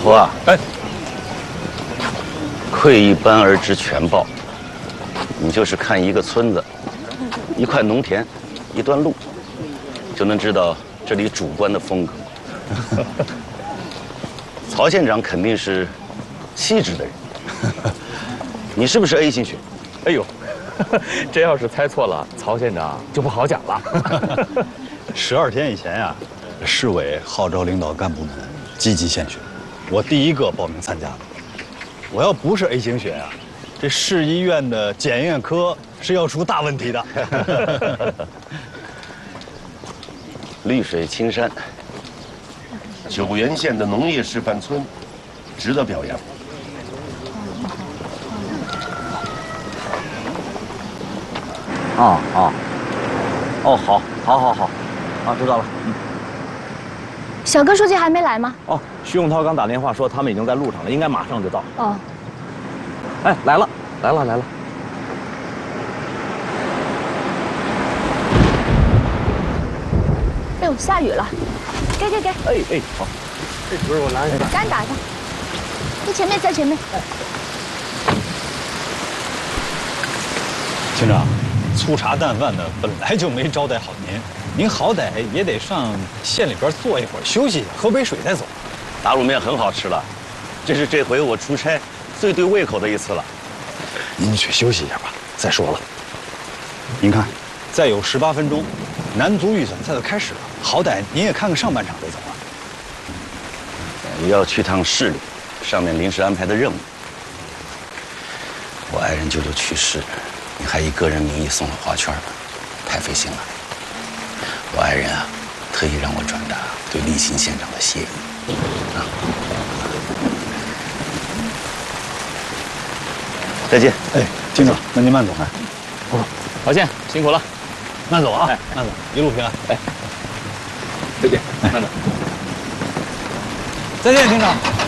伙啊， 哎， 窥一斑而知全豹。你就是看一个村子、一块农田、一段路，就能知道这里主观的风格。曹县长肯定是细致的人。你是不是 A 型血？ 哎呦，这要是猜错了，曹县长就不好讲了。 12天以前呀，市委号召领导干部们积极献血，我第一个报名参加的。我要不是 A 型血呀，这市医院的检验科是要出大问题的。 绿水青山， 九原县的农业示范村，值得表扬。 好，知道了。 小柯书记还没来吗？ 哦，徐永涛刚打电话说他们已经在路上了，应该马上就到。 哦， 哎，来了。 哎呦，下雨了，给， 哎，好， 这不是我拿一下。 赶紧打一下，在前面。 厅长，粗茶淡饭的本来就没招待好您好歹也得上县里边坐一会儿，休息一下，喝杯水再走。 打卤面很好吃了，这是这回我出差最对胃口的一次了。 您去休息一下吧。再说了，您看，再有18分钟，男足预选赛就开始了，好歹您也看看上半场再走啊。 要去趟市里，上面临时安排的任务。我爱人舅舅去世，你还以个人名义送了花圈，太费心了。我爱人啊，特意让我转达对立新县长的谢意。再见。 哎，厅长，那您慢走啊。 曹县辛苦了， 慢走啊，慢走，一路平安。 哎，再见，慢走。 再见，厅长。